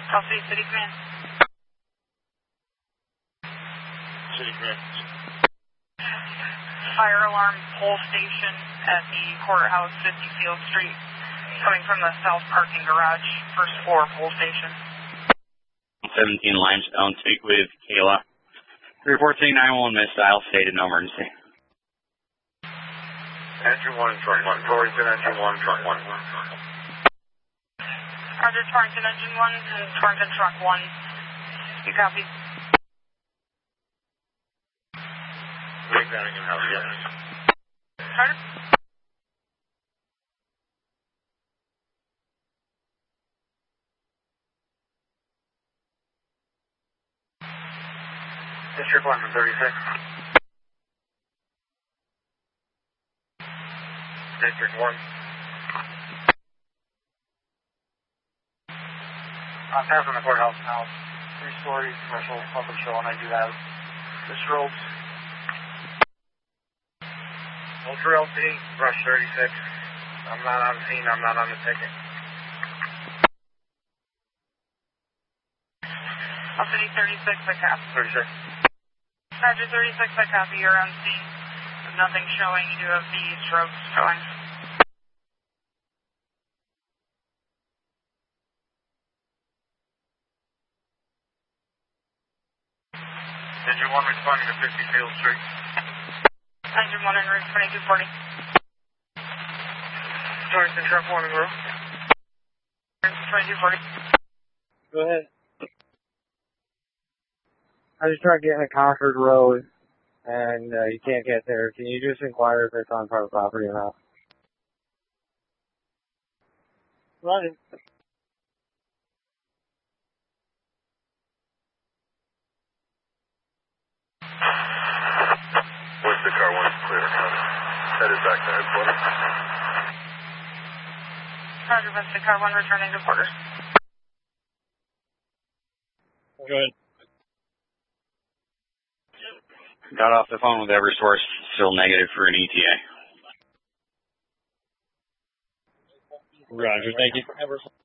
South City City Command. City Command. Fire alarm pole station at the courthouse, 50 Field Street, coming from the south parking garage, first floor pole station. 17 Limestone, speak with Kayla. Report saying 911 missed dial, stated no emergency. Engine 1, truck 1. Torrington, engine 1, truck 1. Roger, Torrington, engine 1, and Torrington, truck 1. You copy? Wake Down in-house, yes. Roger. District 1 from 36. District 1. I'm passing the courthouse now. 3-story commercial public show, and I do have this robes. Ultra LT, brush 36. I'm not on the scene, I'm not on the ticket. South City 36, I copy. 36. Roger, 36, I copy. You're on scene. There's nothing showing. You do have the strobes showing. Engine 1 responding to 50 Field Street. Engine 1 en route, 2240. Torrington, truck 1 en route. 2240. Go ahead. I just tried getting to Concord Road, and you can't get there. Can you just inquire if it's on private property or not? Roger. Once the car 1 is clear, headed back to headquarters. Roger, Vista car 1 returning to quarters. Go ahead. Got off the phone with Eversource, still negative for an ETA. Roger, thank you.